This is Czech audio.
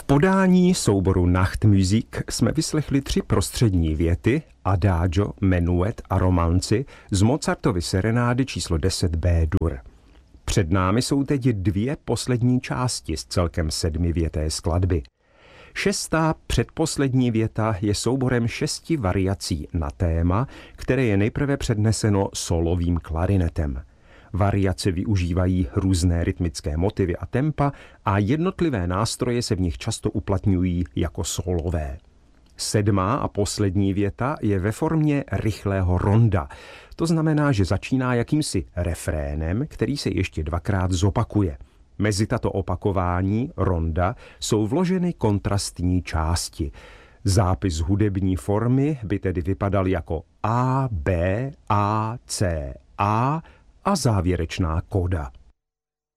V podání souboru Nachtmusik jsme vyslechli 3 prostřední věty, adagio, menuet a romanci z Mozartovy serenády číslo 10 B-dur. Před námi jsou teď 2 poslední části z celkem 7věté skladby. 6. předposlední věta je souborem 6 variací na téma, které je nejprve předneseno solovým klarinetem. Variace využívají různé rytmické motivy a tempa a jednotlivé nástroje se v nich často uplatňují jako solové. 7. a poslední věta je ve formě rychlého ronda. To znamená, že začíná jakýmsi refrénem, který se ještě 2krát zopakuje. Mezi tato opakování, ronda, jsou vloženy kontrastní části. Zápis hudební formy by tedy vypadal jako A, B, A, C, A a závěrečná koda.